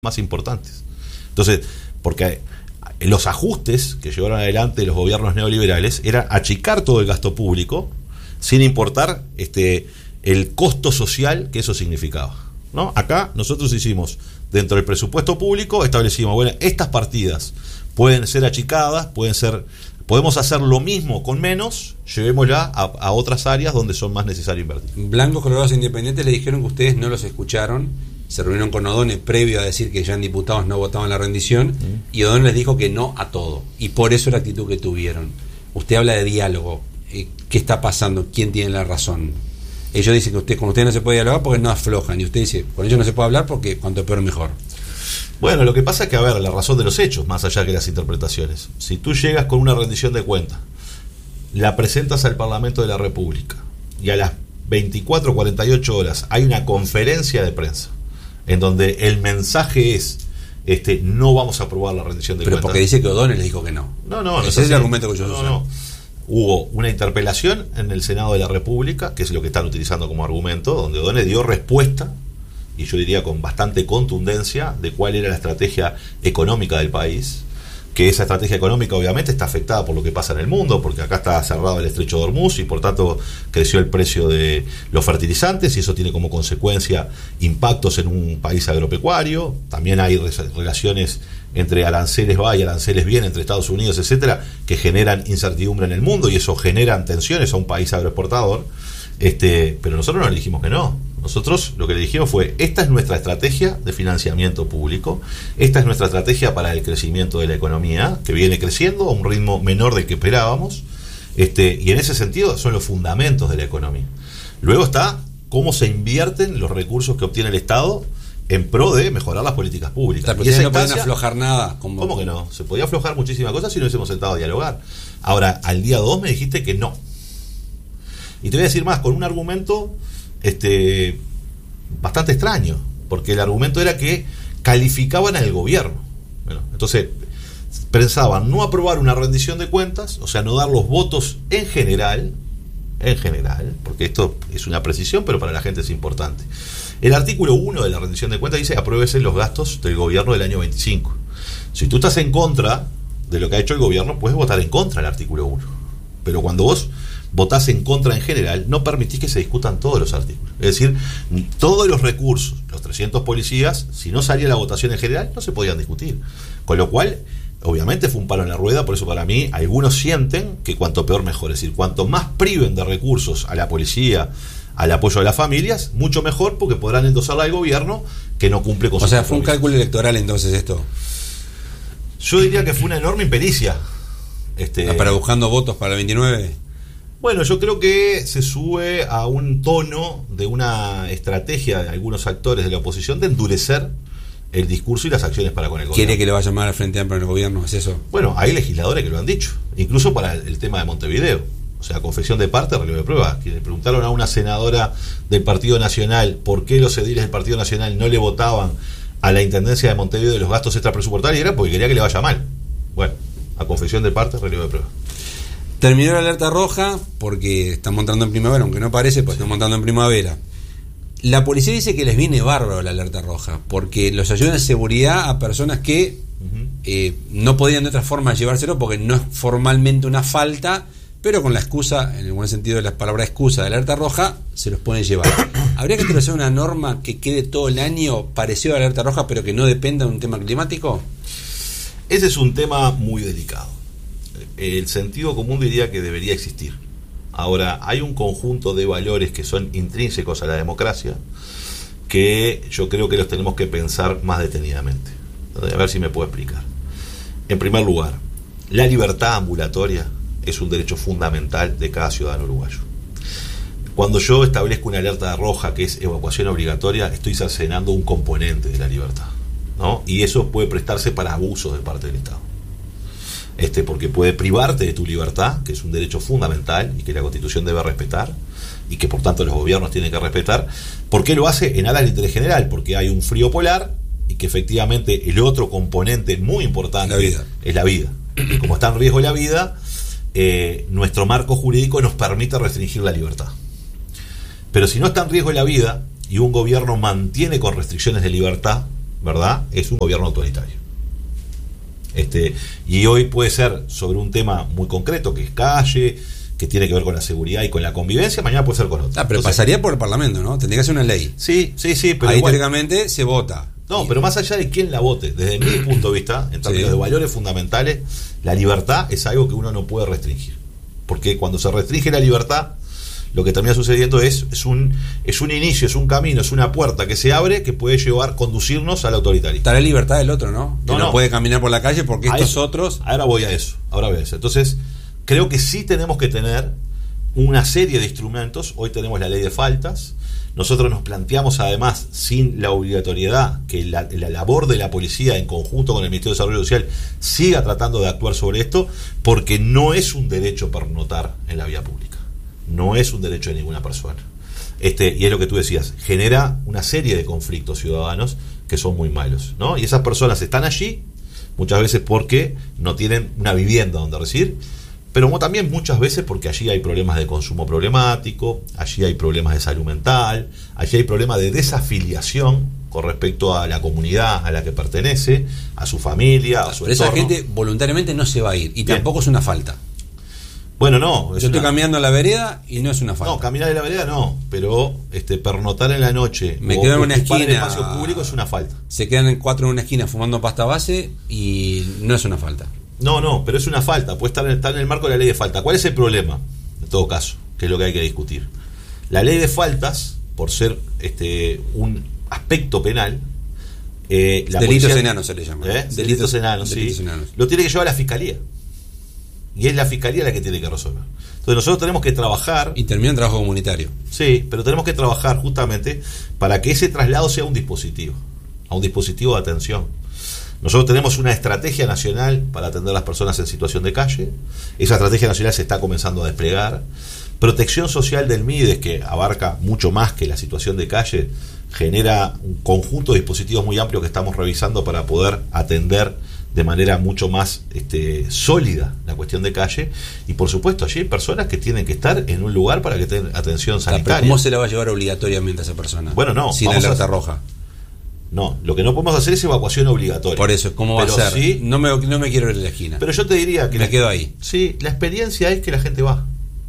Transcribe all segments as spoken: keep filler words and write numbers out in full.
más importantes. Entonces, porque los ajustes que llevaron adelante los gobiernos neoliberales era achicar todo el gasto público sin importar este el costo social que eso significaba, ¿no? Acá nosotros hicimos, dentro del presupuesto público, establecimos, bueno, estas partidas pueden ser achicadas, pueden ser, podemos hacer lo mismo con menos, llevémosla a, a otras áreas donde son más necesarios invertir. Blancos, Colorados e Independientes le dijeron que ustedes no los escucharon. Se reunieron con O'Donnell previo a decir que ya en diputados no votaban la rendición, mm. y O'Donnell les dijo que no a todo, y por eso la actitud que tuvieron. Usted habla de diálogo. ¿Qué está pasando? ¿Quién tiene la razón? Ellos dicen que usted con usted no se puede dialogar porque no aflojan, y usted dice, con ellos no se puede hablar porque cuanto peor mejor. Bueno, lo que pasa es que, a ver, la razón de los hechos, más allá que las interpretaciones. Si tú llegas con una rendición de cuentas, la presentas al Parlamento de la República, y a las veinticuatro, cuarenta y ocho horas hay una conferencia de prensa en donde el mensaje es este no vamos a aprobar la rendición de Pero cuentas. Pero porque dice que O'Donnell les dijo que no. No, no, ese no es así. el argumento que yo no, uso. No. Hubo una interpelación en el Senado de la República, que es lo que están utilizando como argumento, donde O'Donnell dio respuesta, y yo diría con bastante contundencia, de cuál era la estrategia económica del país. Que esa estrategia económica obviamente está afectada por lo que pasa en el mundo, porque acá está cerrado el estrecho de Hormuz y por tanto creció el precio de los fertilizantes, y eso tiene como consecuencia impactos en un país agropecuario. También hay relaciones entre aranceles va y aranceles viene entre Estados Unidos, etcétera, que generan incertidumbre en el mundo, y eso generan tensiones a un país agroexportador. Este, pero nosotros no le dijimos que no. Nosotros lo que le dijimos fue, esta es nuestra estrategia de financiamiento público, esta es nuestra estrategia para el crecimiento de la economía, que viene creciendo a un ritmo menor del que esperábamos, este, y en ese sentido son los fundamentos de la economía. Luego está cómo se invierten los recursos que obtiene el Estado en pro de mejorar las políticas públicas. Claro, y esa no instancia, pueden aflojar nada. Como... ¿Cómo que no? Se podía aflojar muchísimas cosas si no hubiésemos sentado a dialogar. Ahora, al día dos me dijiste que no. Y te voy a decir más, con un argumento este bastante extraño, porque el argumento era que calificaban al gobierno. Bueno, entonces pensaban no aprobar una rendición de cuentas, o sea, no dar los votos en general, en general, porque esto es una precisión, pero para la gente es importante. El artículo uno de la rendición de cuentas dice: apruébese los gastos del gobierno del año veinticinco. Si tú estás en contra de lo que ha hecho el gobierno, puedes votar en contra del artículo uno. Pero cuando vos votás en contra en general, no permitís que se discutan todos los artículos. Es decir, todos los recursos, los trescientos policías, si no salía la votación en general, no se podían discutir. Con lo cual, obviamente fue un palo en la rueda. Por eso, para mí, algunos sienten que cuanto peor mejor. Es decir, cuanto más priven de recursos a la policía, al apoyo de las familias, mucho mejor, porque podrán endosarla al gobierno que no cumple con sus compromisos. O sea, fue un cálculo electoral entonces esto. Yo diría que fue una enorme impericia. Este, ah, ¿Para buscando votos para el veintinueve? Bueno, yo creo que se sube a un tono de una estrategia de algunos actores de la oposición de endurecer el discurso y las acciones para con el gobierno. ¿Quiere que le vaya a llamar al Frente Amplio en el gobierno? ¿Es eso? Bueno, hay legisladores que lo han dicho, incluso para el tema de Montevideo. O sea, confesión de parte, relevo de prueba. Que le preguntaron a una senadora del Partido Nacional por qué los ediles del Partido Nacional no le votaban a la Intendencia de Montevideo de los gastos extrapresupuestarios, y era porque quería que le vaya mal. Bueno, a confesión de parte, relevo de prueba. Terminó la alerta roja porque están montando en primavera, aunque no parece, pues sí. Están montando en primavera. La policía dice que les viene bárbaro la alerta roja porque los ayudan en seguridad a personas que uh-huh. eh, no podían de otra forma llevárselo porque no es formalmente una falta, pero con la excusa, en el buen sentido de la palabra excusa, de la alerta roja, se los pueden llevar. ¿Habría que establecer una norma que quede todo el año parecido a la alerta roja, pero que no dependa de un tema climático? Ese es un tema muy delicado. El sentido común diría que debería existir. Ahora, hay un conjunto de valores que son intrínsecos a la democracia que yo creo que los tenemos que pensar más detenidamente. A ver si me puedo explicar. En primer lugar, la libertad ambulatoria es un derecho fundamental de cada ciudadano uruguayo. Cuando yo establezco una alerta roja que es evacuación obligatoria, estoy cercenando un componente de la libertad, ¿no? Y eso puede prestarse para abusos de parte del Estado. Este, porque puede privarte de tu libertad, que es un derecho fundamental y que la Constitución debe respetar y que por tanto los gobiernos tienen que respetar. ¿Por qué lo hace? En aras del interés general, porque hay un frío polar y que efectivamente el otro componente muy importante la vida. es la vida. Y como está en riesgo la vida, eh, nuestro marco jurídico nos permite restringir la libertad. Pero si no está en riesgo la vida y un gobierno mantiene con restricciones de libertad, ¿verdad?, es un gobierno autoritario. Este, y hoy puede ser sobre un tema muy concreto, que es calle, que tiene que ver con la seguridad y con la convivencia, mañana puede ser con otro. Ah, pero Entonces, pasaría por el Parlamento, ¿no? Tendría que ser una ley. Sí, sí, sí, pero ahí igual, teóricamente se vota. No, pero más allá de quién la vote, desde mi punto de vista, en términos sí. de valores fundamentales, la libertad es algo que uno no puede restringir. Porque cuando se restringe la libertad, lo que termina sucediendo es, es un es un inicio, es un camino, es una puerta que se abre que puede llevar, conducirnos al autoritarismo. Está la libertad del otro, ¿no? Que no, no, no puede caminar por la calle porque a estos eso, otros... Ahora voy a eso, ahora voy a eso. Entonces, creo que sí tenemos que tener una serie de instrumentos. Hoy tenemos la ley de faltas. Nosotros nos planteamos además, sin la obligatoriedad, que la, la labor de la policía en conjunto con el Ministerio de Desarrollo Social siga tratando de actuar sobre esto, porque no es un derecho pernotar en la vía pública. No es un derecho de ninguna persona. Este, y es lo que tú decías, genera una serie de conflictos ciudadanos que son muy malos, ¿no? Y esas personas están allí muchas veces porque no tienen una vivienda donde residir, pero también muchas veces porque allí hay problemas de consumo problemático, allí hay problemas de salud mental, allí hay problemas de desafiliación con respecto a la comunidad a la que pertenece, a su familia, a su pero entorno. Esa gente voluntariamente no se va a ir, y Bien. tampoco es una falta. Bueno, no. Yo estoy una... caminando la vereda y no es una falta. No, caminar en la vereda no, pero este pernotar en la noche me quedo en una esquina, en el espacio público es una falta. Se quedan en cuatro en una esquina fumando pasta base y no es una falta. No, no, pero es una falta, puede estar en, estar en el marco de la ley de falta. ¿Cuál es el problema? En todo caso, que es lo que hay que discutir. La ley de faltas, por ser este un aspecto penal, eh, la delitos policía, enanos se le llama. ¿eh? Delitos, delitos enanos, delitos sí. Enanos. Lo tiene que llevar la fiscalía. Y es la fiscalía la que tiene que resolver. Entonces nosotros tenemos que trabajar... Y termina en trabajo comunitario. Sí, pero tenemos que trabajar justamente para que ese traslado sea un dispositivo, a un dispositivo de atención. Nosotros tenemos una estrategia nacional para atender a las personas en situación de calle. Esa estrategia nacional se está comenzando a desplegar. Protección social del MIDES, que abarca mucho más que la situación de calle, genera un conjunto de dispositivos muy amplios que estamos revisando para poder atender de manera mucho más este, sólida la cuestión de calle. Y por supuesto allí hay personas que tienen que estar en un lugar para que tengan atención sanitaria. ¿Pero cómo se la va a llevar obligatoriamente a esa persona? Bueno, no. Sin alerta a... roja. No, lo que no podemos hacer es evacuación obligatoria. Por eso, ¿cómo va pero a ser? Sí, no, me, no me quiero ir de la esquina. Pero yo te diría que... Me la, quedo ahí. Sí, la experiencia es que la gente va.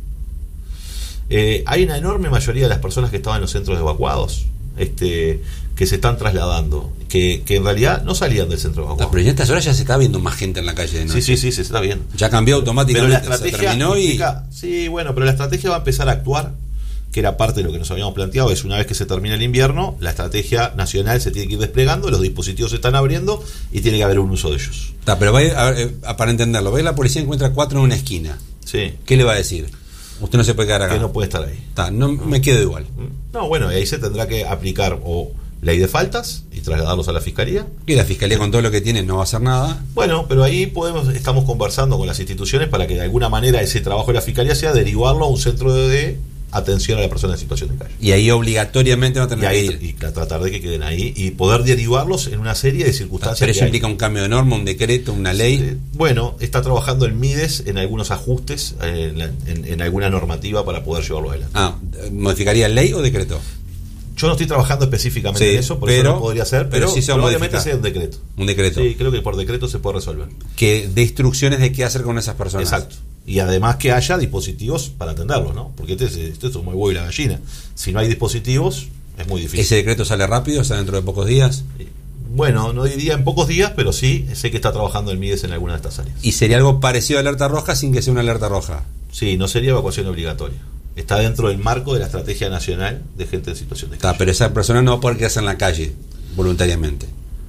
Eh, hay una enorme mayoría de las personas que estaban en los centros evacuados este, que se están trasladando, que, que en realidad no salían del centro evacuado. No, pero en estas horas ya se está viendo más gente en la calle de noche. Sí, sí, sí, se está viendo. Ya cambió automáticamente. Pero la estrategia se terminó implica, y... Sí, bueno, pero la estrategia va a empezar a actuar, que era parte de lo que nos habíamos planteado, es una vez que se termine el invierno, la estrategia nacional se tiene que ir desplegando, los dispositivos se están abriendo y tiene que haber un uso de ellos. Está, pero va a ir, a ver, para entenderlo, ve la policía encuentra cuatro en una esquina. Sí. ¿Qué le va a decir? Usted no se puede quedar acá. Que no puede estar ahí. Está, no, no me quedo igual. No, bueno, ahí se tendrá que aplicar o ley de faltas y trasladarlos a la fiscalía. Y la fiscalía con todo lo que tiene no va a hacer nada. Bueno, pero ahí podemos estamos conversando con las instituciones para que de alguna manera ese trabajo de la fiscalía sea derivarlo a un centro de atención a la persona en situación de calle. Y ahí obligatoriamente va a tener y ahí, que ir. Y tratar de que queden ahí y poder derivarlos en una serie de circunstancias. Pero eso que implica hay. un cambio de norma, un decreto, una ley. Sí, bueno, está trabajando el MIDES en algunos ajustes, en, en, en alguna normativa para poder llevarlo adelante. Ah, ¿modificaría ley o decreto? Yo no estoy trabajando específicamente sí, en eso, por pero, eso no podría ser, pero, pero sí probablemente sea un decreto. Un decreto. Sí, creo que por decreto se puede resolver. Que dé instrucciones de qué hacer con esas personas. Exacto. Y además que haya dispositivos para atenderlos, ¿no? Porque esto es, esto es como el huevo y la gallina. Si no hay dispositivos, es muy difícil. ¿Ese decreto sale rápido? ¿O sea, dentro de pocos días? Bueno, no diría en pocos días, pero sí sé que está trabajando el MIDES en alguna de estas áreas. ¿Y sería algo parecido a alerta roja sin que sea una alerta roja? Sí, no sería evacuación obligatoria. Está dentro del marco de la estrategia nacional de gente en situación de calle. Está, pero esa persona no va a poder quedarse en la calle voluntariamente.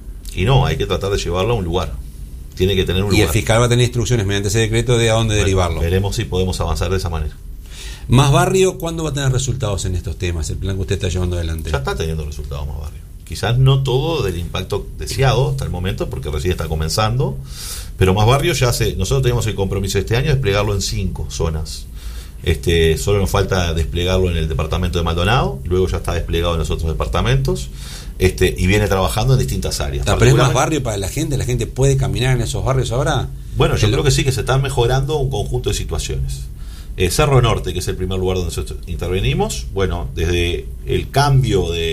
Y no, hay que tratar de llevarlo a un lugar. Tiene que tener un y lugar. El fiscal va a tener instrucciones mediante ese decreto de a dónde bueno, derivarlo. Veremos si podemos avanzar de esa manera. Más Barrio, ¿cuándo va a tener resultados en estos temas? El plan que usted está llevando adelante. Ya está teniendo resultados Más Barrio. Quizás no todo del impacto deseado hasta el momento, porque recién está comenzando, pero Más Barrio ya hace. Nosotros tenemos el compromiso este año de desplegarlo en cinco zonas. Este, solo nos falta desplegarlo en el departamento de Maldonado, luego ya está desplegado en los otros departamentos, este, y viene trabajando en distintas áreas. ¿Pero es más barrio para la gente? ¿La gente puede caminar en esos barrios ahora? Bueno, yo creo que sí, que se están mejorando un conjunto de situaciones. Eh, Cerro Norte, que es el primer lugar donde nosotros intervenimos, bueno, desde el cambio de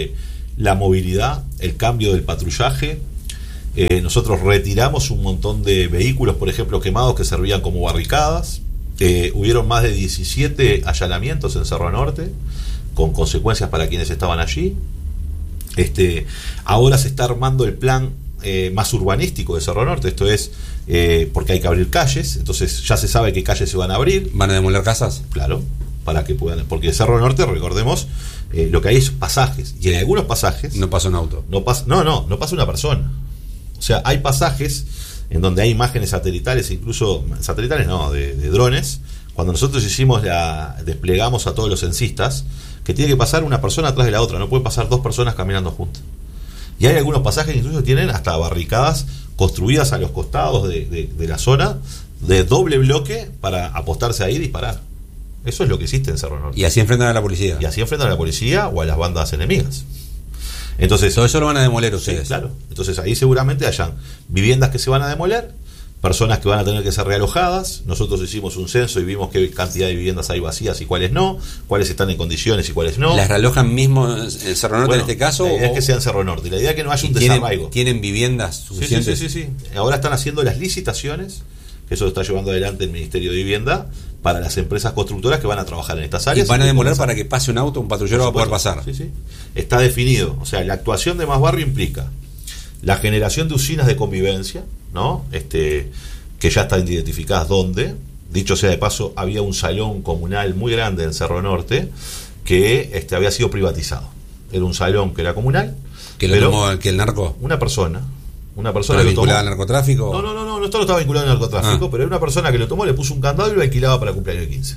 la movilidad, el cambio del patrullaje. Eh, nosotros retiramos un montón de vehículos, por ejemplo, quemados que servían como barricadas. Eh, hubieron más de diecisiete allanamientos en Cerro Norte, con consecuencias para quienes estaban allí. Este, ahora se está armando el plan eh, más urbanístico de Cerro Norte, esto es eh, porque hay que abrir calles, entonces ya se sabe qué calles se van a abrir. ¿Van a demoler casas? Claro, para que puedan, porque Cerro Norte, recordemos, eh, lo que hay es pasajes, y en algunos pasajes no pasa un auto. No pasa, no, no, no pasa una persona. O sea, hay pasajes en donde hay imágenes satelitales, incluso satelitales no, de, de drones. Cuando nosotros hicimos la, desplegamos a todos los censistas, que tiene que pasar una persona atrás de la otra, no pueden pasar dos personas caminando juntas. Y hay algunos pasajes que incluso tienen hasta barricadas construidas a los costados de, de, de la zona, de doble bloque, para apostarse ahí y disparar. Eso es lo que existe en Cerro Norte. Y así enfrentan a la policía. Y así enfrentan a la policía o a las bandas enemigas. Entonces, todo eso lo van a demoler ustedes. Sí, claro. Entonces ahí seguramente hayan viviendas que se van a demoler, personas que van a tener que ser realojadas. Nosotros hicimos un censo y vimos qué cantidad de viviendas hay vacías y cuáles no, cuáles están en condiciones y cuáles no. ¿Las realojan mismo en Cerro Norte, bueno, en este caso? La idea o... es que sea en Cerro Norte. La idea es que no haya un ¿tienen, desarraigo. ¿Tienen viviendas suficientes? Sí, sí, sí, sí, sí. Ahora están haciendo las licitaciones, que eso lo está llevando adelante el Ministerio de Vivienda, para las empresas constructoras que van a trabajar en estas áreas. ¿Y van a demoler para que pase un auto, un patrullero va a poder pasar? Sí, sí. Está definido. O sea, la actuación de Más Barrio implica la generación de usinas de convivencia, ¿no? Este, que ya están identificadas dónde. Dicho sea de paso, había un salón comunal muy grande en Cerro Norte que este, había sido privatizado. Era un salón que era comunal. ¿Que lo tomó que el narco? Una persona. Una persona ¿Pero que lo vinculada tomó. al narcotráfico? No, no, no, no, no, esto no estaba vinculado al narcotráfico, ah. pero era una persona que lo tomó, le puso un candado y lo alquilaba para el cumpleaños de quince.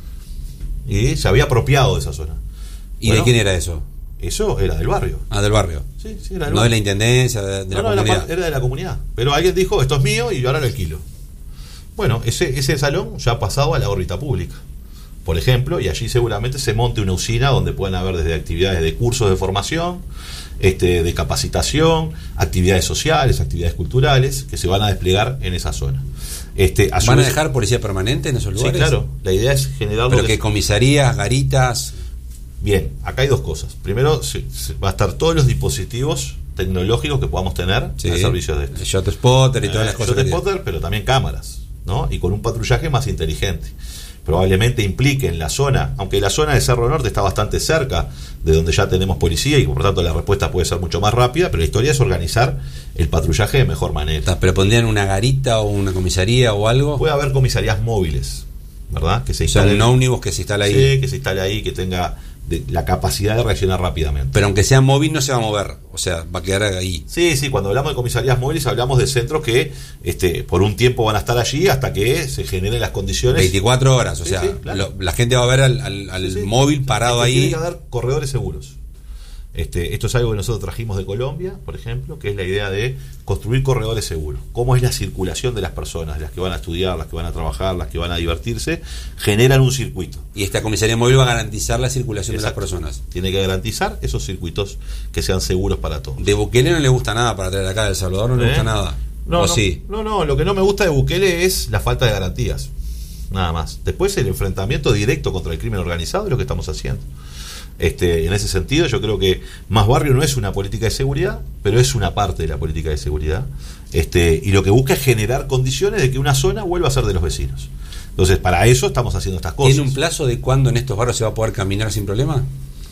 Y se había apropiado de esa zona. ¿Y bueno, de quién era eso? Eso era del barrio. Ah, del barrio. Sí, sí, era del no barrio. De la intendencia, de, de no, la no, comunidad. Era, era de la comunidad. Pero alguien dijo, esto es mío y yo ahora lo alquilo. Bueno, ese, ese salón ya ha pasado a la órbita pública, por ejemplo, y allí seguramente se monte una usina donde puedan haber desde actividades de cursos de formación, este, de capacitación, actividades sociales, actividades culturales, que se van a desplegar en esa zona. Este, a ¿Van vez, a dejar policía permanente en esos lugares? Sí, claro. La idea es generar... Pero que, que comisarías, garitas... Bien, acá hay dos cosas. Primero, se, se, va a estar todos los dispositivos tecnológicos que podamos tener sí, en servicios de estos. El shot spotter y todas eh, las cosas. Shot spotter, pero también cámaras, ¿no? Y con un patrullaje más inteligente. Probablemente implique en la zona, aunque la zona de Cerro Norte está bastante cerca de donde ya tenemos policía y por tanto la respuesta puede ser mucho más rápida, pero la historia es organizar el patrullaje de mejor manera. ¿Pero pondrían una garita o una comisaría o algo? Puede haber comisarías móviles, ¿verdad? Que se o sea, un ómnibus que se instala ahí. Sí, que se instale ahí, que tenga de la capacidad de reaccionar rápidamente. Pero aunque sea móvil no se va a mover, o sea, va a quedar ahí. Sí, sí, cuando hablamos de comisarías móviles hablamos de centros que este, por un tiempo van a estar allí hasta que se generen las condiciones. veinticuatro horas, o sí, sea, sí, claro. lo, la gente va a ver al, al, al sí, sí. móvil parado es que ahí. Tiene que haber corredores seguros. Este, esto es algo que nosotros trajimos de Colombia, por ejemplo, que es la idea de construir corredores seguros. ¿Cómo es la circulación de las personas? Las que van a estudiar, las que van a trabajar, las que van a divertirse, generan un circuito. Y esta comisaría móvil va a garantizar la circulación Exacto. de las personas. Tiene que garantizar esos circuitos que sean seguros para todos. De Bukele no le gusta nada para traer acá, de El Salvador no ¿Eh? le gusta nada. No, ¿O no, sí? no, no, lo que no me gusta de Bukele es la falta de garantías. Nada más. Después el enfrentamiento directo contra el crimen organizado es lo que estamos haciendo. Este, en ese sentido yo creo que Más Barrio no es una política de seguridad, pero es una parte de la política de seguridad, este, y lo que busca es generar condiciones de que una zona vuelva a ser de los vecinos. Entonces para eso estamos haciendo estas cosas. ¿Tiene un plazo de cuándo en estos barrios se va a poder caminar sin problema?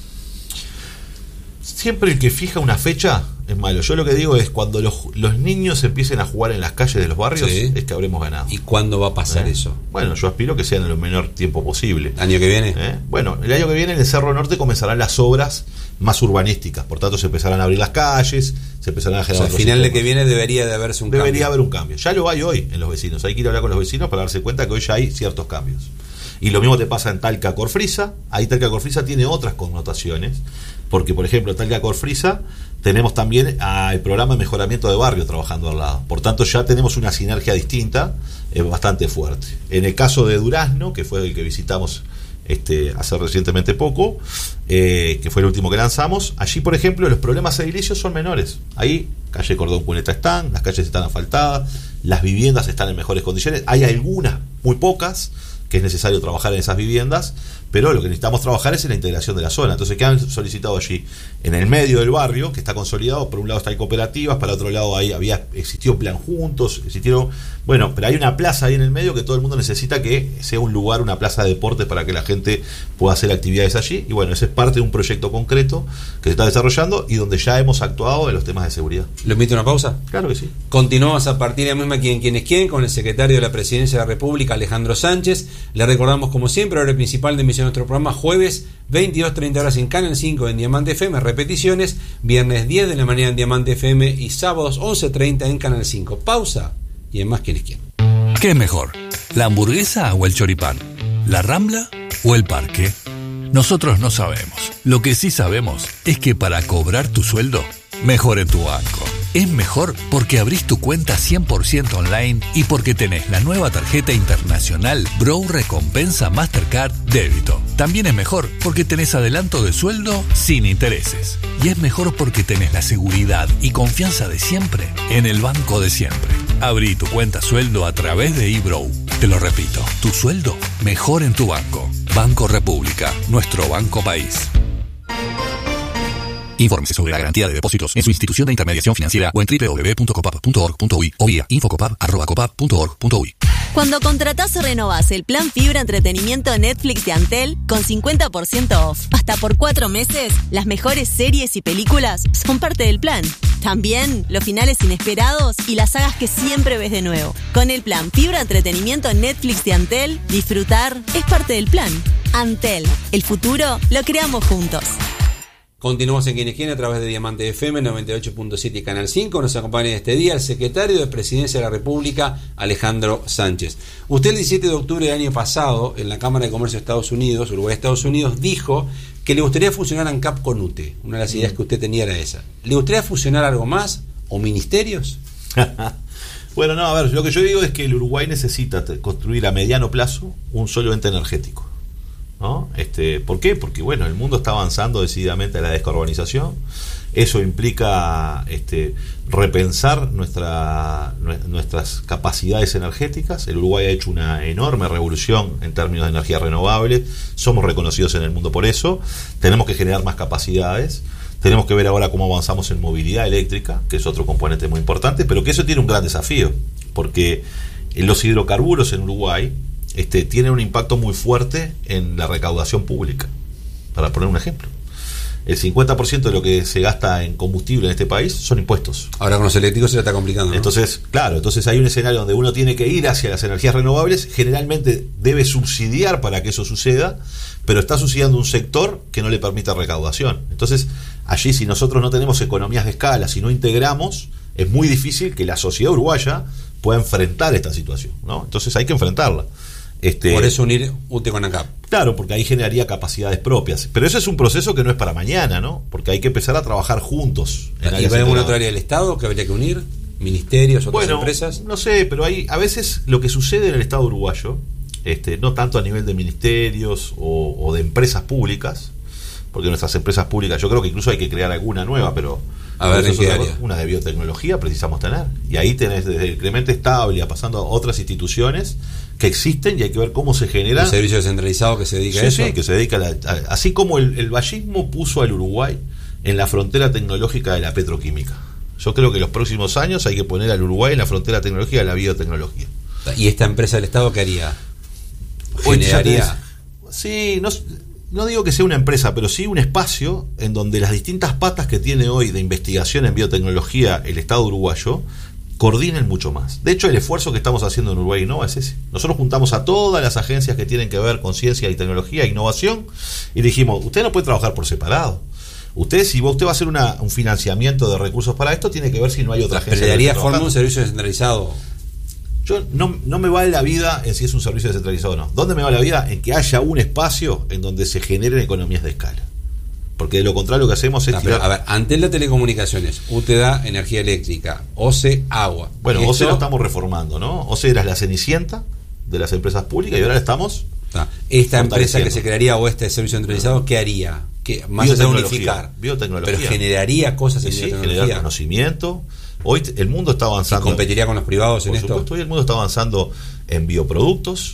Siempre el que fija una fecha es malo. Yo lo que digo es cuando los, los niños empiecen a jugar en las calles de los barrios, sí. es que habremos ganado. ¿Y cuándo va a pasar ¿Eh? eso? Bueno, yo aspiro que sea en el menor tiempo posible. ¿Año que viene? ¿Eh? Bueno, el año que viene en el Cerro Norte comenzarán las obras más urbanísticas. Por tanto, se empezarán a abrir las calles, se empezarán a generar... O sea, al final de que viene debería de haberse un debería cambio. Debería haber un cambio. Ya lo hay hoy en los vecinos. Hay que ir a hablar con los vecinos para darse cuenta que hoy ya hay ciertos cambios. Y lo mismo te pasa en Talca Corfrisa. Ahí Talca Corfrisa tiene otras connotaciones. Porque, por ejemplo, en Talca Corfrisa tenemos también ah, el programa de mejoramiento de barrio trabajando al lado. Por tanto, ya tenemos una sinergia distinta, eh, bastante fuerte. En el caso de Durazno, que fue el que visitamos este, hace recientemente poco, eh, que fue el último que lanzamos, allí, por ejemplo, los problemas edilicios son menores. Ahí, calle Cordón Cuneta están, las calles están asfaltadas, las viviendas están en mejores condiciones. Hay algunas, muy pocas, que es necesario trabajar en esas viviendas, pero lo que necesitamos trabajar es en la integración de la zona. Entonces, ¿qué han solicitado allí? En el medio del barrio, que está consolidado, por un lado hay cooperativas, para otro lado ahí había existió Plan Juntos, existieron, bueno, pero hay una plaza ahí en el medio que todo el mundo necesita que sea un lugar, una plaza de deporte para que la gente pueda hacer actividades allí, y bueno, ese es parte de un proyecto concreto que se está desarrollando y donde ya hemos actuado en los temas de seguridad. ¿Lo invito a una pausa? Claro que sí. Continuamos a partir de la misma quien quien es quién con el secretario de la Presidencia de la República, Alejandro Sánchez. Le recordamos como siempre, hora principal de emisión de nuestro programa, jueves veintidós treinta horas en Canal cinco en Diamante F M, repeticiones viernes diez de la mañana en Diamante F M y sábados once treinta en Canal cinco. Pausa y además quién es quién. ¿Qué es mejor? ¿La hamburguesa o el choripán? ¿La Rambla o el parque? Nosotros no sabemos. Lo que sí sabemos es que para cobrar tu sueldo, mejor en tu banco. Es mejor porque abrís tu cuenta cien por ciento online y porque tenés la nueva tarjeta internacional Bro Recompensa Mastercard Débito. También es mejor porque tenés adelanto de sueldo sin intereses. Y es mejor porque tenés la seguridad y confianza de siempre en el banco de siempre. Abrí tu cuenta sueldo a través de eBrow. Te lo repito, tu sueldo mejor en tu banco. Banco República, nuestro banco país. Infórmese sobre la garantía de depósitos en su institución de intermediación financiera o en doble u doble u doble u punto copap punto org punto uy o vía infocopap arroba copap punto org punto uy. Cuando contratás o renovás el plan Fibra Entretenimiento Netflix de Antel con cincuenta por ciento off, hasta por cuatro meses, las mejores series y películas son parte del plan. También los finales inesperados y las sagas que siempre ves de nuevo. Con el plan Fibra Entretenimiento Netflix de Antel, disfrutar es parte del plan. Antel, el futuro lo creamos juntos. Continuamos en Quien es Quién a través de Diamante F M noventa y ocho punto siete y Canal cinco. Nos acompaña este día el secretario de Presidencia de la República, Alejandro Sánchez. Usted el diecisiete de octubre del año pasado, en la Cámara de Comercio de Estados Unidos, Uruguay-Estados Unidos, dijo que le gustaría fusionar ANCAP con U T E. Una de las ideas que usted tenía era esa. ¿Le gustaría fusionar algo más? ¿O ministerios? Bueno, no, a ver, lo que yo digo es que el Uruguay necesita construir a mediano plazo un solo ente energético, ¿no? Este, ¿por qué? Porque bueno, el mundo está avanzando decididamente a la descarbonización. Eso implica este, repensar nuestra, nuestras capacidades energéticas. El Uruguay ha hecho una enorme revolución en términos de energía renovable. Somos reconocidos en el mundo por eso. Tenemos que generar más capacidades. Tenemos que ver ahora cómo avanzamos en movilidad eléctrica, que es otro componente muy importante, pero que eso tiene un gran desafío, porque los hidrocarburos en Uruguay Este, tiene un impacto muy fuerte en la recaudación pública. Para poner un ejemplo, el cincuenta por ciento de lo que se gasta en combustible en este país son impuestos. Ahora con los eléctricos se le está complicando, ¿no? Entonces, claro, entonces hay un escenario donde uno tiene que ir hacia las energías renovables, generalmente debe subsidiar para que eso suceda, pero está subsidiando un sector que no le permite recaudación. Entonces, allí si nosotros no tenemos economías de escala, si no integramos, es muy difícil que la sociedad uruguaya pueda enfrentar esta situación, ¿no? Entonces hay que enfrentarla. Este, Por eso unir U T E con ANCAP. Claro, porque ahí generaría capacidades propias. Pero ese es un proceso que no es para mañana, ¿no? Porque hay que empezar a trabajar juntos. ¿Y va en alguna otra área del Estado que habría que unir? ¿Ministerios, otras bueno, empresas? No sé, pero hay a veces lo que sucede en el Estado uruguayo, este, no tanto a nivel de ministerios o, o de empresas públicas, porque nuestras empresas públicas, yo creo que incluso hay que crear alguna nueva, pero a ver, ¿en qué área? Una de biotecnología precisamos tener. Y ahí tenés desde el Clemente Estable pasando a otras instituciones que existen y hay que ver cómo se generan. Un servicio descentralizado que se dedica sí, a eso. Sí, que se dedica a, la, a así como el, el vallismo puso al Uruguay en la frontera tecnológica de la petroquímica. Yo creo que en los próximos años hay que poner al Uruguay en la frontera tecnológica de la biotecnología. ¿Y esta empresa del Estado qué haría? ¿Generaría? Sí, no, no digo que sea una empresa, pero sí un espacio en donde las distintas patas que tiene hoy de investigación en biotecnología el Estado uruguayo coordinen mucho más. De hecho, el esfuerzo que estamos haciendo en Uruguay Innova es ese. Nosotros juntamos a todas las agencias que tienen que ver con ciencia y tecnología e innovación y dijimos, usted no puede trabajar por separado. Usted, si usted va a hacer una, un financiamiento de recursos para esto, tiene que ver si no hay otra agencia. ¿Pero le daría forma un servicio descentralizado? Yo no, no me vale la vida en si es un servicio descentralizado o no. ¿Dónde me va la vida? En que haya un espacio en donde se generen economías de escala. Porque de lo contrario lo que hacemos es... No, pero, a ver, antes las telecomunicaciones, U T E da energía eléctrica, O C E agua. Bueno, esto... O C E lo estamos reformando, ¿no? O C E era la cenicienta de las empresas públicas y ahora la estamos... Ah, esta empresa que se crearía o este servicio centralizado, ¿qué haría? ¿Qué, más allá de unificar? Biotecnología. Pero generaría cosas en sí, biotecnología. Generar conocimiento. Hoy el mundo está avanzando. ¿Y competiría con los privados en por esto? Por supuesto, hoy el mundo está avanzando en bioproductos,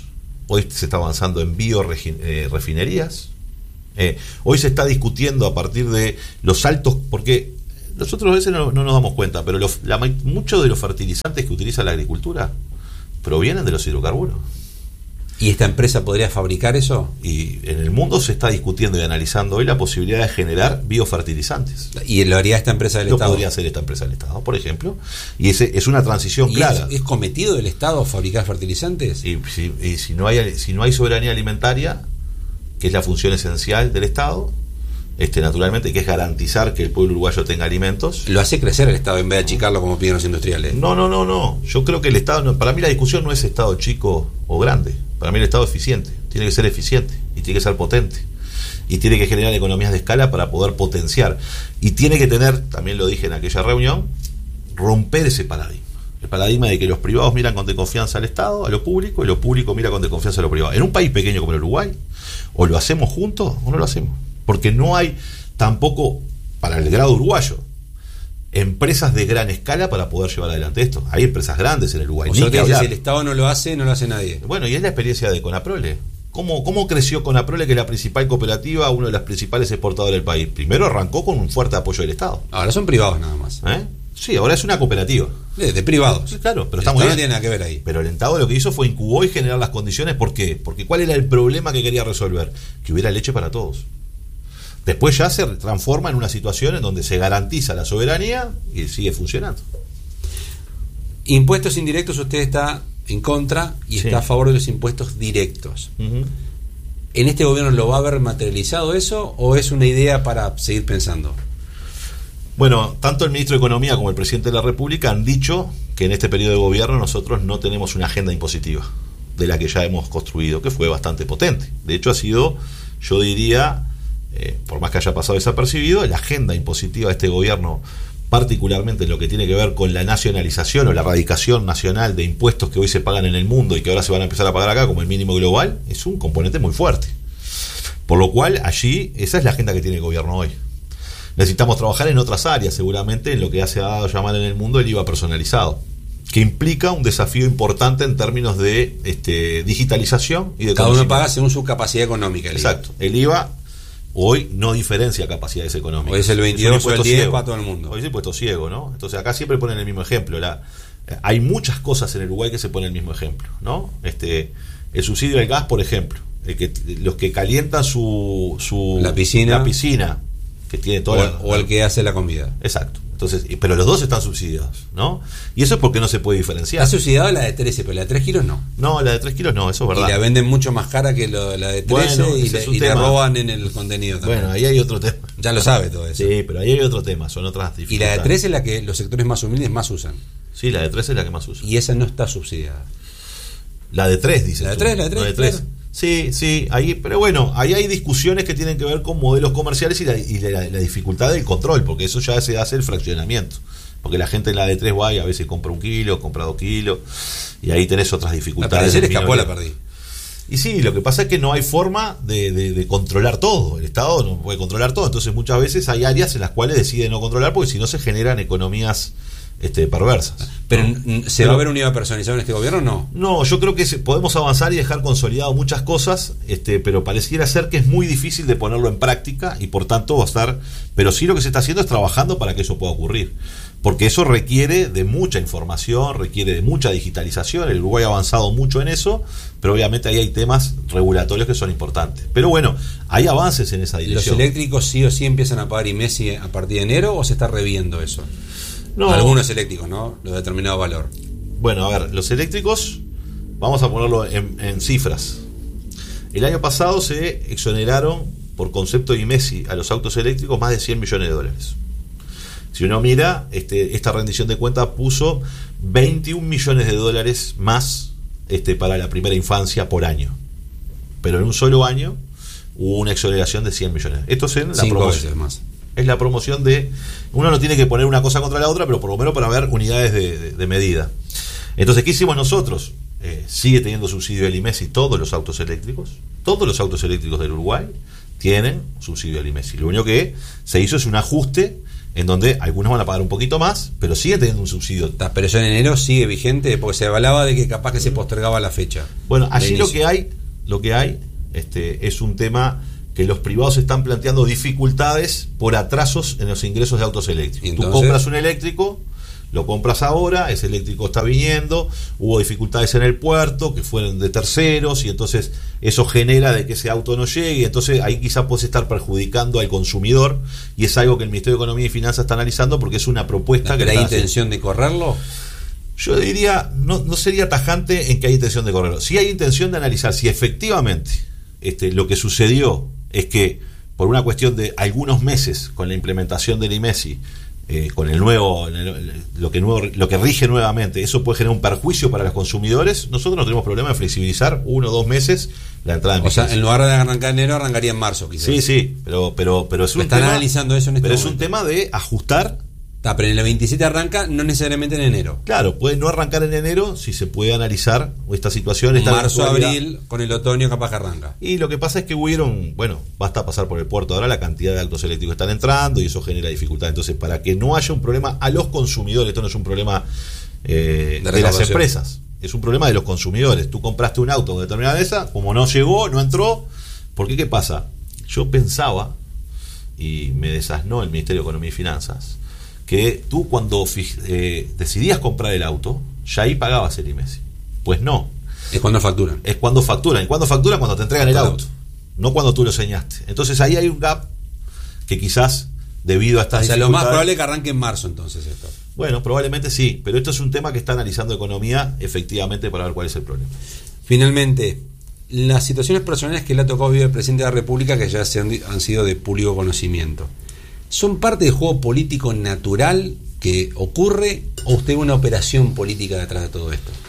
hoy se está avanzando en biorefinerías, eh, hoy se está discutiendo a partir de los altos, porque nosotros a veces no, no nos damos cuenta, pero los, la, muchos de los fertilizantes que utiliza la agricultura provienen de los hidrocarburos. ¿Y esta empresa podría fabricar eso? Y en el mundo se está discutiendo y analizando hoy la posibilidad de generar biofertilizantes. ¿Y lo haría esta empresa del lo Estado? Lo podría hacer esta empresa del Estado, por ejemplo. Y ese es una transición ¿Y clara. Es, ¿Es cometido del Estado fabricar fertilizantes? Y, si, y si, no hay, si no hay soberanía alimentaria, que es la función esencial del Estado, este naturalmente, que es garantizar que el pueblo uruguayo tenga alimentos. ¿Lo hace crecer el Estado en vez de achicarlo como piden los industriales? No, no, no, no. Yo creo que el Estado, no, para mí la discusión no es Estado chico o grande. Para mí el Estado es eficiente. Tiene que ser eficiente y tiene que ser potente. Y tiene que generar economías de escala para poder potenciar. Y tiene que tener, también lo dije en aquella reunión, romper ese paradigma. El paradigma de que los privados miran con desconfianza al Estado, a lo público, y lo público mira con desconfianza a lo privado. En un país pequeño como el Uruguay, o lo hacemos juntos o no lo hacemos. Porque no hay tampoco, para el grado uruguayo, empresas de gran escala para poder llevar adelante esto. Hay empresas grandes en el Uruguay. O sea, que si el Estado no lo hace, no lo hace nadie. Bueno, y es la experiencia de Conaprole. ¿Cómo, cómo creció Conaprole, que es la principal cooperativa, uno de los principales exportadores del país? Primero arrancó con un fuerte apoyo del Estado. Ahora son privados nada más. ¿Eh? Sí, ahora es una cooperativa. De, de privados. Sí, claro, pero el está muy bien. No tiene nada que ver ahí. Pero el Estado lo que hizo fue incubó y generar las condiciones. ¿Por qué? Porque ¿cuál era el problema que quería resolver? Que hubiera leche para todos. Después ya se transforma en una situación en donde se garantiza la soberanía y sigue funcionando. Impuestos indirectos, usted está en contra y sí. está a favor de los impuestos directos. Uh-huh. ¿En este gobierno lo va a haber materializado eso o es una idea para seguir pensando? Bueno, tanto el ministro de Economía como el presidente de la República han dicho que en este periodo de gobierno nosotros no tenemos una agenda impositiva de la que ya hemos construido, que fue bastante potente. De hecho ha sido, yo diría... Eh, por más que haya pasado desapercibido, la agenda impositiva de este gobierno, particularmente en lo que tiene que ver con la nacionalización o la erradicación nacional de impuestos que hoy se pagan en el mundo y que ahora se van a empezar a pagar acá como el mínimo global, es un componente muy fuerte. Por lo cual, allí, esa es la agenda que tiene el gobierno hoy. Necesitamos trabajar en otras áreas, seguramente, en lo que se ha dado a llamar en el mundo el I V A personalizado, que implica un desafío importante en términos de este, digitalización y de cada uno paga según su capacidad económica. El Exacto. El I V A hoy no diferencia capacidades económicas. Hoy es el veintidós o el diez ciego. Para todo el mundo. Hoy es impuesto ciego, ¿no? Entonces acá siempre ponen el mismo ejemplo. La, eh, hay muchas cosas en el Uruguay que se ponen el mismo ejemplo, ¿no? Este, el subsidio al gas, por ejemplo. El que, los que calientan su, su la piscina. La piscina, que tiene toda o, la, o el que hace la comida. Exacto. Entonces, pero los dos están subsidiados, ¿no? Y eso es porque no se puede diferenciar. Está subsidiada la de trece, pero la de tres kilos no. No, la de tres kilos no, eso es verdad. Y la venden mucho más cara que lo, la de trece bueno, y, le, y le roban en el contenido también. Bueno, ahí hay otro tema. Ya lo sabe todo eso. Sí, pero ahí hay otro tema, son otras dificultades. Y la de trece es la que los sectores más humildes más usan. Sí, la de trece es la que más usan. Y esa no está subsidiada. La de tres, dice. La de tres, la de tres. La de tres. Claro. Sí, sí, ahí, pero bueno, ahí hay discusiones que tienen que ver con modelos comerciales y la, y la, la dificultad del control, porque eso ya se hace el fraccionamiento. Porque la gente en la de tres va y a veces compra un kilo, compra dos kilos, y ahí tenés otras dificultades. Se le escapó, la perdí. Y sí, lo que pasa es que no hay forma de, de, de controlar todo. El Estado no puede controlar todo. Entonces muchas veces hay áreas en las cuales decide no controlar porque si no se generan economías este, perversas. Pero ¿no? ¿se Pero, va a ver un I V A personalizado en este gobierno o no? No, yo creo que podemos avanzar y dejar consolidado muchas cosas, este, pero pareciera ser que es muy difícil de ponerlo en práctica y por tanto va a estar... Pero sí lo que se está haciendo es trabajando para que eso pueda ocurrir. Porque eso requiere de mucha información, requiere de mucha digitalización. El Uruguay ha avanzado mucho en eso, pero obviamente ahí hay temas regulatorios que son importantes. Pero bueno, hay avances en esa dirección. ¿Los eléctricos sí o sí empiezan a pagar I M E S I a partir de enero o se está reviendo eso? No. Algunos eléctricos, ¿no? Los de determinado valor. Bueno, a ver, los eléctricos, vamos a ponerlo en, en cifras. El año pasado se exoneraron por concepto de I M E S I a los autos eléctricos más de cien millones de dólares. Si uno mira, este, esta rendición de cuentas puso veintiún millones de dólares más este, para la primera infancia por año. Pero en un solo año hubo una exoneración de cien millones. Esto es en la Cinco promoción. veces más. Es la promoción de... Uno no tiene que poner una cosa contra la otra, pero por lo menos para ver unidades de, de, de medida. Entonces, ¿qué hicimos nosotros? Eh, sigue teniendo subsidio del I M E S I todos los autos eléctricos. Todos los autos eléctricos del Uruguay tienen subsidio del I M E S I. Lo único que se hizo es un ajuste en donde algunos van a pagar un poquito más, pero sigue teniendo un subsidio. Pero eso en enero sigue vigente, porque se hablaba de que capaz que se postergaba la fecha. Bueno, allí lo que hay, lo que hay este, es un tema que los privados están planteando dificultades por atrasos en los ingresos de autos eléctricos. Entonces, tú compras un eléctrico, lo compras ahora, ese eléctrico está viniendo, hubo dificultades en el puerto que fueron de terceros y entonces eso genera de que ese auto no llegue, entonces ahí quizás puedes estar perjudicando al consumidor y es algo que el Ministerio de Economía y Finanzas está analizando porque es una propuesta ¿pero que hay está intención haciendo. de correrlo? Yo diría, no, no sería tajante en que hay intención de correrlo. Sí hay intención de analizar si efectivamente este, lo que sucedió es que por una cuestión de algunos meses con la implementación del I M E S I, Eh, con el nuevo lo que nuevo lo que rige nuevamente, eso puede generar un perjuicio para los consumidores. Nosotros no tenemos problema de flexibilizar uno o dos meses la entrada en O sea, vigencia. en lugar de arrancar en enero, arrancaría en marzo, quizás. Sí, sí, pero pero pero es un Están tema, analizando eso en este pero es momento. un tema de ajustar. Está, pero en el veintisiete arranca, no necesariamente en enero. Claro, puede no arrancar en enero si se puede analizar esta situación. Esta Marzo, eventualidad. abril, con el otoño capaz que arranca. Y lo que pasa es que hubieron, bueno, basta pasar por el puerto ahora la cantidad de autos eléctricos que están entrando y eso genera dificultad. Entonces, para que no haya un problema a los consumidores, esto no es un problema eh, De de, las recaudación. empresas, es un problema de los consumidores. Tú compraste un auto con determinada esa, como no llegó, no entró, ¿por qué? ¿Qué pasa? Yo pensaba, y me desasnó el Ministerio de Economía y Finanzas, que tú cuando eh, decidías comprar el auto, ya ahí pagabas el I M E S I. Pues no. Es cuando facturan. Es cuando facturan. ¿Y cuándo facturan? Cuando te entregan el Claro. auto. No cuando tú lo señaste. Entonces ahí hay un gap que quizás debido a estas O sea, lo más dificultades- probable es que arranque en marzo entonces esto. Bueno, probablemente sí, pero esto es un tema que está analizando Economía efectivamente para ver cuál es el problema. Finalmente, las situaciones personales que le ha tocado vivir el presidente de la República, que ya se han, han sido de público conocimiento, ¿son parte del juego político natural que ocurre o usted ve una operación política detrás de todo esto?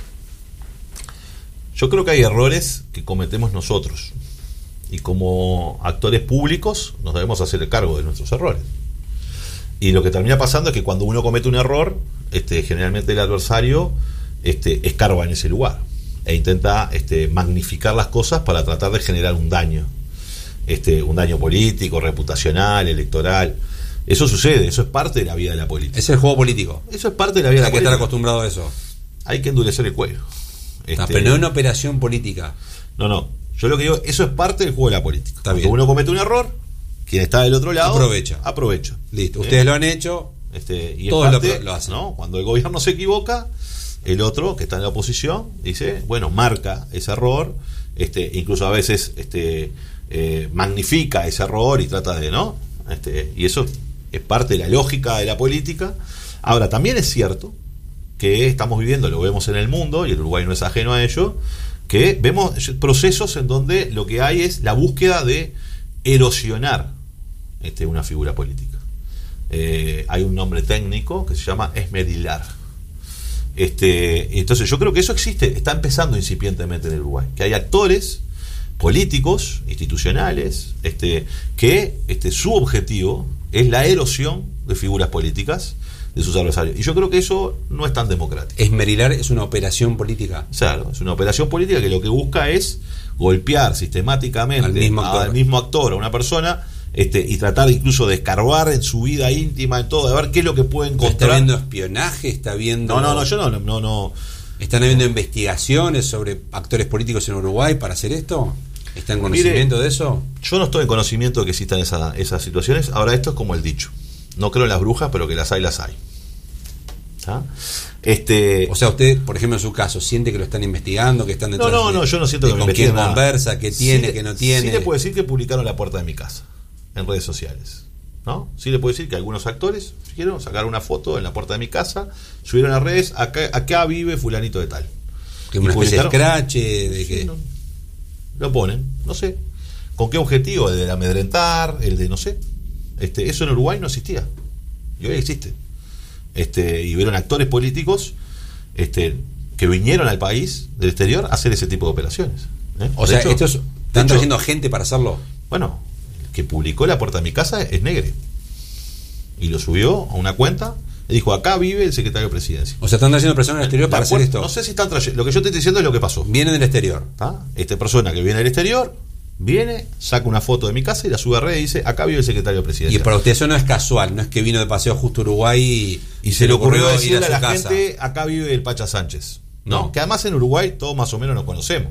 Yo creo que hay errores que cometemos nosotros y como actores públicos nos debemos hacer el cargo de nuestros errores. Y lo que termina pasando es que cuando uno comete un error, este, generalmente el adversario este, escarba en ese lugar e intenta este, magnificar las cosas para tratar de generar un daño, este, un daño político, reputacional, electoral. Eso sucede, eso es parte de la vida de la política. Es el juego político. Eso es parte de la vida Hay de que la estar política. acostumbrado a eso. Hay que endurecer el cuello. Está, Este, pero no una operación política. No, no. Yo lo que digo, eso es parte del juego de la política. Está Cuando bien. uno comete un error, quien está del otro lado Aprovecha. Aprovecha. Listo. ¿Eh? Ustedes lo han hecho. Este, y es Todos lo parte, pro- lo hacen. ¿no? Cuando el gobierno se equivoca, el otro que está en la oposición dice, bueno, marca ese error, este, incluso a veces este, eh, magnifica ese error y trata de, ¿no? Este, y eso es parte de la lógica de la política. Ahora, también es cierto que estamos viviendo, lo vemos en el mundo, y el Uruguay no es ajeno a ello, que vemos procesos en donde lo que hay es la búsqueda de erosionar este, una figura política. Eh, hay un nombre técnico que se llama esmerilar. Este, entonces yo creo que eso existe, está empezando incipientemente en el Uruguay, que hay actores políticos, institucionales, este, que este, su objetivo es la erosión de figuras políticas de sus adversarios. Y yo creo que eso no es tan democrático. Esmerilar es una operación política. Claro, es una operación política que lo que busca es golpear sistemáticamente Al mismo actor. al mismo actor, a una persona, este, y tratar incluso de escarbar en su vida íntima, en todo, de ver qué es lo que puede ¿Está encontrar. viendo espionaje? ¿Está viendo.? No, no, no, yo no, no, no, no. ¿Están habiendo investigaciones sobre actores políticos en Uruguay para hacer esto? ¿Está en conocimiento Mire, de eso? Yo no estoy en conocimiento de que existan esa, esas situaciones. Ahora, esto es como el dicho. No creo en las brujas, pero que las hay, las hay. ¿Ah? Este, O sea, usted, por ejemplo, en su caso, ¿siente que lo están investigando, que están no, detrás no, de- no, yo no siento de que me con quién investiguen nada. conversa, qué tiene, Sí qué le- no tiene? Sí le puedo decir que publicaron la puerta de mi casa en redes sociales, ¿no? Sí le puedo decir que algunos actores quiero sacar una foto en la puerta de mi casa, subieron a redes, acá, acá vive fulanito de tal. Que Y una especie de publicaron- scratch, de Sí, que... no. Lo ponen, no sé. ¿Con qué objetivo? El de amedrentar, el de no sé. Este, eso en Uruguay no existía. Y hoy existe. Este, y vieron actores políticos este, que vinieron al país del exterior a hacer ese tipo de operaciones. ¿eh? O De sea, hecho- estos de están hecho, trayendo gente para hacerlo. Bueno, el que publicó la puerta de mi casa es Negre. Y lo subió a una cuenta y dijo, acá vive el secretario de presidencia. O sea, están trayendo personas del exterior para De hacer acuerdo, esto. No sé si están trayendo. Lo que yo te estoy diciendo es lo que pasó. Vienen del exterior. ¿Tá? Esta persona que viene del exterior Viene, saca una foto de mi casa y la sube a redes y dice, acá vive el secretario presidencial. Y para usted eso no es casual, no es que vino de paseo justo a Uruguay y, y se le ocurrió, ocurrió decirle a, a la casa. gente, acá vive el Pacha Sánchez. ¿no? No. Que además en Uruguay todos más o menos nos conocemos.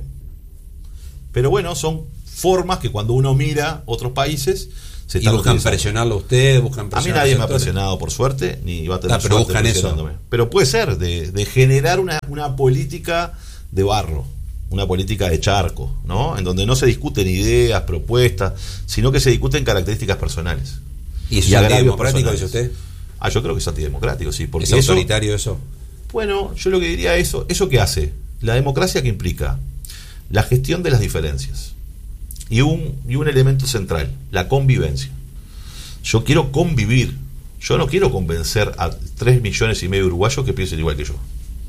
Pero bueno, son formas que cuando uno mira otros países se y buscan presionarlo a usted, buscan a mí nadie me ha presionado por suerte, ni va a tener ah, pero suerte buscan eso. Pero puede ser de, de generar una, una política de barro, una política de charco, ¿no? En donde no se discuten ideas, propuestas, sino que se discuten características personales. ¿Y eso es antidemocrático, dice usted? Ah, yo creo que es antidemocrático, sí. Porque ¿Es autoritario eso, eso? Bueno, yo lo que diría es eso, ¿eso qué hace? La democracia que implica la gestión de las diferencias y un, y un elemento central, la convivencia. Yo quiero convivir, yo no quiero convencer a tres millones y medio de uruguayos que piensen igual que yo.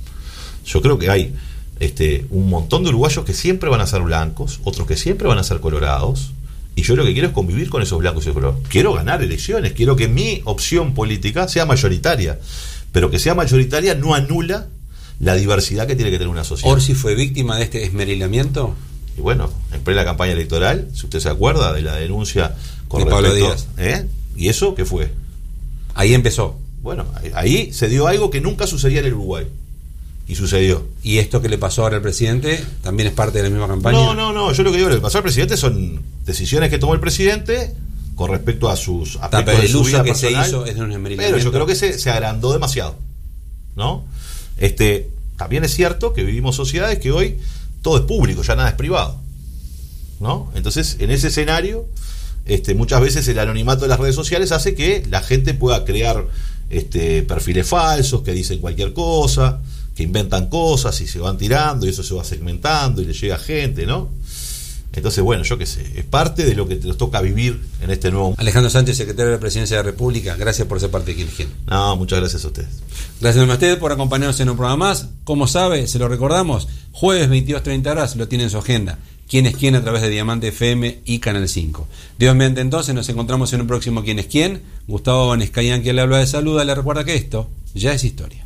Yo creo que hay este, un montón de uruguayos que siempre van a ser blancos, otros que siempre van a ser colorados, y yo lo que quiero es convivir con esos blancos y esos colorados. Quiero ganar elecciones, quiero que mi opción política sea mayoritaria, pero que sea mayoritaria no anula la diversidad que tiene que tener una sociedad. ¿Orsi fue víctima de este esmerilamiento? Y bueno, en plena campaña electoral, si usted se acuerda de la denuncia con de respecto, Pablo Díaz. ¿eh? ¿Y eso qué fue? Ahí empezó. Bueno, ahí se dio algo que nunca sucedía en el Uruguay. Y sucedió. ¿Y esto que le pasó ahora al presidente también es parte de la misma campaña? No, no, no. Yo lo que digo, lo que pasó al presidente son decisiones que tomó el presidente con respecto a sus aspectos pero de el su uso vida que personal, se hizo es de un esmerilamiento. pero yo creo que se, se agrandó demasiado, ¿no? Este, también es cierto que vivimos sociedades que hoy todo es público, ya nada es privado, ¿no? Entonces, en ese escenario, este, muchas veces el anonimato de las redes sociales hace que la gente pueda crear este, perfiles falsos, que dicen cualquier cosa, que inventan cosas y se van tirando y eso se va segmentando y le llega a gente, ¿no? Entonces, bueno, yo qué sé, es parte de lo que nos toca vivir en este nuevo... Alejandro Sánchez, secretario de la Presidencia de la República, gracias por ser parte de Quién es Quién. No, muchas gracias a ustedes. Gracias a ustedes por acompañarnos en un programa más. Como sabe, se lo recordamos, jueves veintidós treinta horas lo tiene en su agenda. Quién es Quién a través de Diamante F M y Canal cinco. Dios mediante, entonces nos encontramos en un próximo Quién es Quién. Gustavo Vanescayan, que le habla de saluda, le recuerda que esto ya es historia.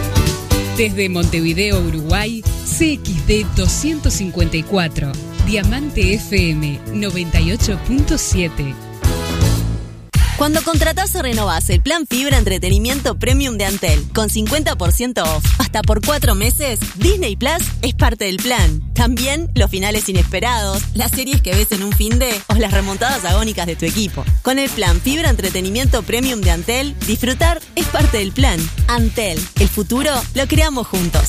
Desde Montevideo, Uruguay, C X D doscientos cincuenta y cuatro, Diamante F M noventa y ocho punto siete. Cuando contratás o renovás el plan Fibra Entretenimiento Premium de Antel con cincuenta por ciento off hasta por cuatro meses, Disney Plus es parte del plan. También los finales inesperados, las series que ves en un finde o las remontadas agónicas de tu equipo. Con el plan Fibra Entretenimiento Premium de Antel, disfrutar es parte del plan. Antel, el futuro lo creamos juntos.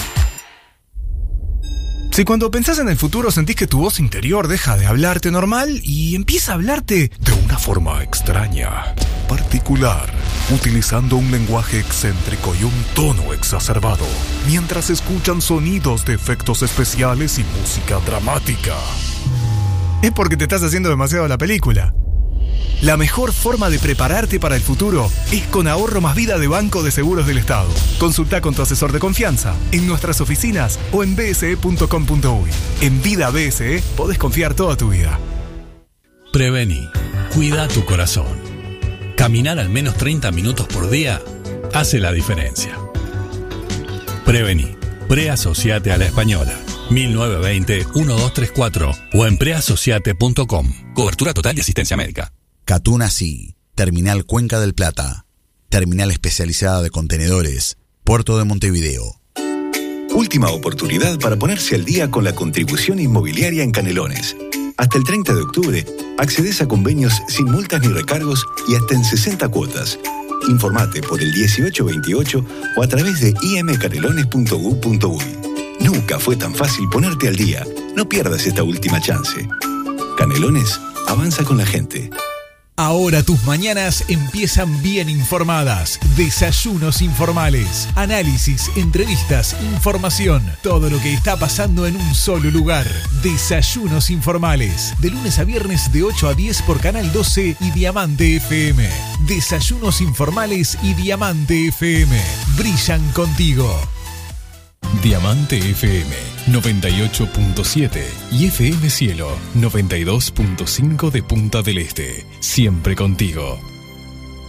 Si cuando pensás en el futuro sentís que tu voz interior deja de hablarte normal y empieza a hablarte de una forma extraña, particular, utilizando un lenguaje excéntrico y un tono exacerbado, mientras escuchan sonidos de efectos especiales y música dramática, es porque te estás haciendo demasiado la película. La mejor forma de prepararte para el futuro es con Ahorro Más Vida de Banco de Seguros del Estado. Consulta con tu asesor de confianza en nuestras oficinas o en b s e punto com punto u y. En Vida B S E podés confiar toda tu vida. Prevení. Cuida tu corazón. Caminar al menos treinta minutos por día hace la diferencia. Prevení. Preasociate a la Española. mil novecientos veinte, doce treinta y cuatro o en preasociate punto com. Cobertura total y asistencia médica. Catuna Sí, Terminal Cuenca del Plata, Terminal especializada de contenedores, Puerto de Montevideo. Última oportunidad para ponerse al día con la contribución inmobiliaria en Canelones. Hasta el treinta de octubre, accedes a convenios sin multas ni recargos y hasta en sesenta cuotas. Informate por el dieciocho veintiocho o a través de i m canelones punto u punto u y. Nunca fue tan fácil ponerte al día. No pierdas esta última chance. Canelones avanza con la gente. Ahora tus mañanas empiezan bien informadas. Desayunos informales, análisis, entrevistas, información. Todo lo que está pasando en un solo lugar. Desayunos informales. De lunes a viernes de ocho a diez por Canal doce y Diamante F M. Desayunos informales y Diamante F M. Brillan contigo. Diamante F M noventa y ocho punto siete y F M Cielo noventa y dos punto cinco de Punta del Este. Siempre contigo.